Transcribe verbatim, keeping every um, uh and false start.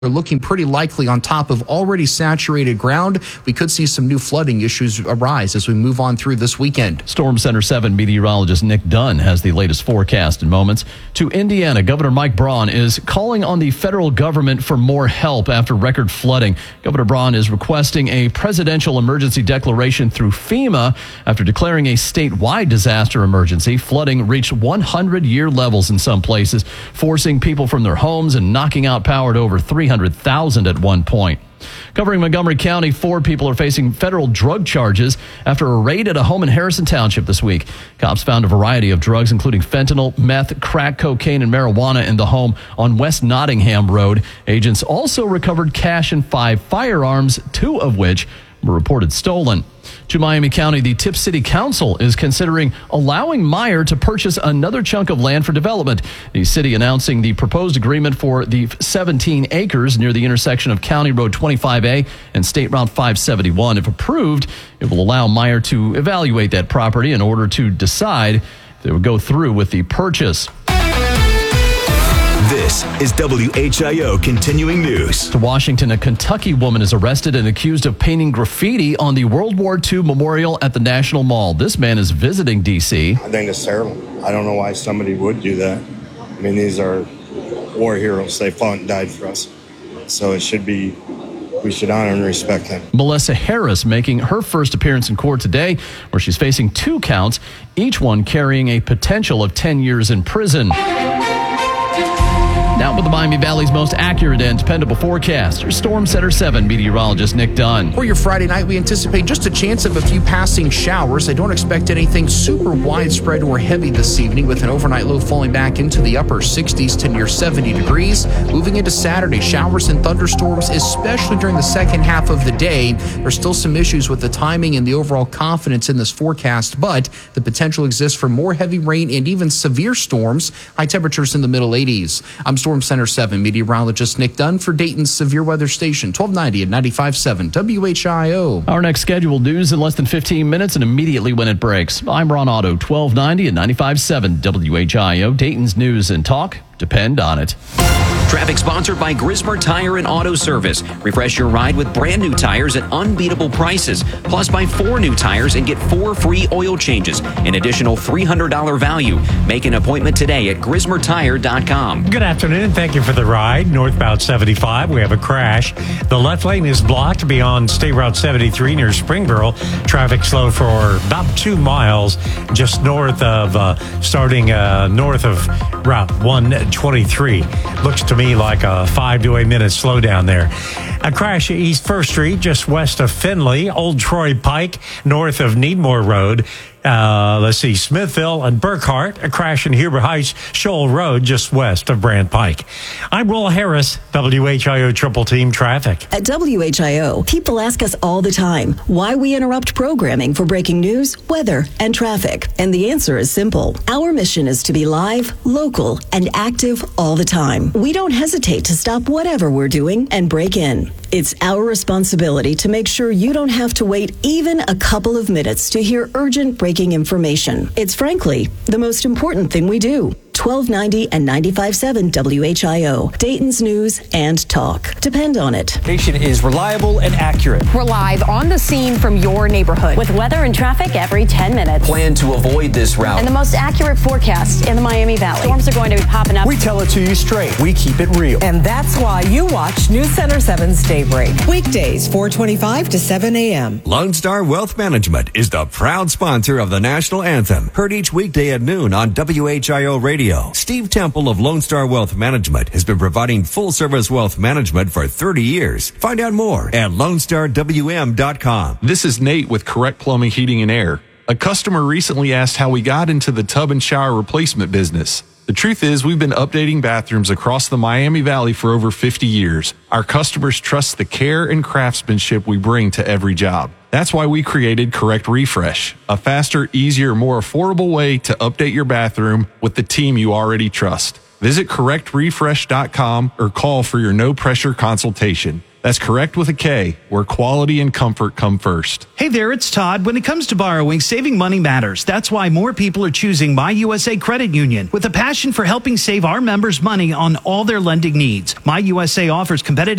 are looking pretty likely on top of already saturated ground. We could see some new flooding issues arise as we move on through this weekend. Storm Center seven meteorologist Nick Dunn has the latest forecast in moments. To Indiana, Governor Mike Braun is calling on the federal government for more help after record flooding. Governor Braun is requesting a presidential emergency declaration through FEMA after declaring a statewide disaster emergency. Flooding reached one hundred year levels in some places, forcing people from their homes and knocking out power to over three hundred thousand at one point. Covering Montgomery County, four people are facing federal drug charges after a raid at a home in Harrison Township this week. Cops found a variety of drugs, including fentanyl, meth, crack cocaine, and marijuana in the home on West Nottingham Road. Agents also recovered cash and five firearms, two of which were reported stolen. To Miami County, the Tip City Council is considering allowing Meijer to purchase another chunk of land for development. The city announcing the proposed agreement for the seventeen acres near the intersection of County Road twenty-five A and State Route five seventy-one. If approved, it will allow Meijer to evaluate that property in order to decide if they would go through with the purchase. This is W H I O Continuing News. To Washington, a Kentucky woman is arrested and accused of painting graffiti on the World War Two memorial at the National Mall. This man is visiting D C. I think it's terrible. I don't know why somebody would do that. I mean, these are war heroes. They fought and died for us. So it should be, we should honor and respect them. Melissa Harris making her first appearance in court today, where she's facing two counts, each one carrying a potential of ten years in prison. Now with the Miami Valley's most accurate and dependable forecast, your Storm Center seven meteorologist Nick Dunn. For your Friday night, we anticipate just a chance of a few passing showers. I don't expect anything super widespread or heavy this evening, with an overnight low falling back into the upper sixties to near seventy degrees. Moving into Saturday, showers and thunderstorms, especially during the second half of the day. There's still some issues with the timing and the overall confidence in this forecast, but the potential exists for more heavy rain and even severe storms. High temperatures in the middle eighties. I'm Storm Center seven meteorologist Nick Dunn for Dayton's Severe Weather Station, twelve ninety and ninety-five point seven W H I O. Our next scheduled news in less than fifteen minutes and immediately when it breaks. I'm Ron Otto, twelve ninety and ninety-five point seven W H I O. Dayton's News and Talk. Depend on it. Traffic sponsored by Grismer Tire and Auto Service. Refresh your ride with brand new tires at unbeatable prices. Plus, buy four new tires and get four free oil changes. An additional three hundred dollars value. Make an appointment today at grismer tire dot com. Good afternoon. Thank you for the ride. Northbound seventy-five, we have a crash. The left lane is blocked beyond State Route seventy-three near Springboro. Traffic slow for about two miles just north of, uh, starting uh, north of Route one twenty-three. Looks to me like a five to eight minute slowdown there. A crash at East First Street, just west of Findlay. Old Troy Pike, north of Needmore Road. Uh, let's see, Smithville and Burkhart. A crash in Huber Heights, Shoal Road, just west of Brand Pike. I'm Will Harris, W H I O Triple Team Traffic. At W H I O, people ask us all the time why we interrupt programming for breaking news, weather, and traffic. And the answer is simple. Our mission is to be live, local, and active all the time. We don't hesitate to stop whatever we're doing and break in. It's our responsibility to make sure you don't have to wait even a couple of minutes to hear urgent breaking information. It's frankly the most important thing we do. twelve ninety and ninety-five point seven W H I O, Dayton's News and Talk. Depend on it. Station is reliable and accurate. We're live on the scene from your neighborhood with weather and traffic every ten minutes. Plan to avoid this route. And the most accurate forecast in the Miami Valley. Storms are going to be popping up. We tell it to you straight. We keep it real. And that's why you watch News Center seven's Daybreak. Weekdays, four twenty-five to seven a.m. Lone Star Wealth Management is the proud sponsor of the national anthem. Heard each weekday at noon on W H I O Radio. Steve Temple of Lone Star Wealth Management has been providing full-service wealth management for thirty years. Find out more at lone star w m dot com. This is Nate with Correct Plumbing, Heating, and Air. A customer recently asked how we got into the tub and shower replacement business. The truth is, we've been updating bathrooms across the Miami Valley for over fifty years. Our customers trust the care and craftsmanship we bring to every job. That's why we created Correct Refresh, a faster, easier, more affordable way to update your bathroom with the team you already trust. Visit correct refresh dot com or call for your no-pressure consultation. That's Correct with a K, where quality and comfort come first. Hey there, it's Todd. When it comes to borrowing, saving money matters. That's why more people are choosing My U S A Credit Union. With a passion for helping save our members money on all their lending needs, My U S A offers competitive